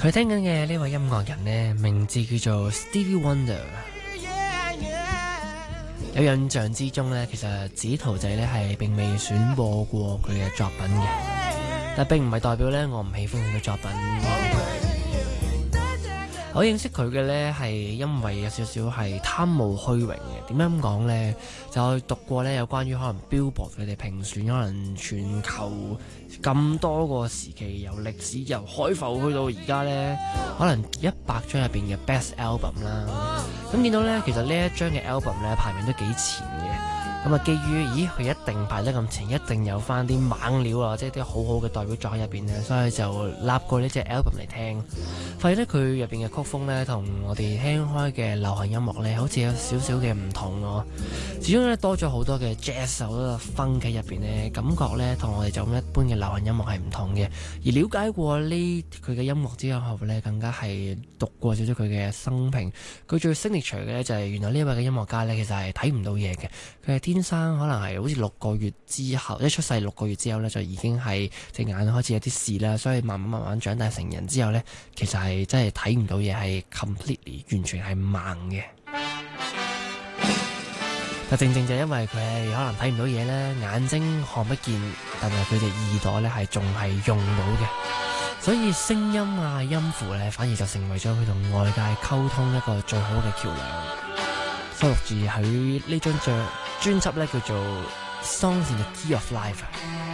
佢聽緊嘅呢位音樂人呢，名字叫做 Stevie Wonder。有印象之中呢，其實紫桃仔呢係並未選播過佢嘅作品嘅，但並唔係代表呢我唔喜歡佢嘅作品。我認識佢嘅呢係因為有少少係貪慕虛榮嘅。點解咁講呢？就我讀過呢有關於可能 Billboard 佢哋評選可能全球咁多個時期，由歷史由海浮去到而家呢，可能100張入邊嘅 Best Album 啦。咁見到呢，其實呢一張嘅 album 呢排名都幾前嘅。咁啊，基於佢一定排得咁前，一定有翻啲猛料啊，即係啲好好嘅代表作喺入邊咧，所以就立過呢隻 album 嚟聽。發現咧佢入邊嘅曲風咧，同我哋聽開嘅流行音樂咧，好似有少少嘅唔同咯。始終咧多咗好多嘅 jazz 好多 funk 喺入邊咧，感覺咧同我哋就咁一般嘅流行音樂係唔同嘅。而了解過呢佢嘅音樂之後咧，更加係讀過少少佢嘅生平。佢最 signature 嘅咧就係原來呢位嘅音樂家咧，其實係睇唔到嘢嘅。佢係天生可能係好似6個月之後，一出世6個月之後咧，就已經係隻眼開始有啲事啦，所以慢慢長大成人之後咧，其實係真係睇唔到嘢，係 completely 完全係盲嘅。但正正就因為佢係可能睇唔到嘢咧，眼睛看不見，但係佢隻耳朵咧係仲係用到嘅，所以聲音啊音符咧反而就成為咗佢同外界溝通一個最好嘅橋梁。收錄住喺呢張專輯咧叫做《Songs in the Key of Life》。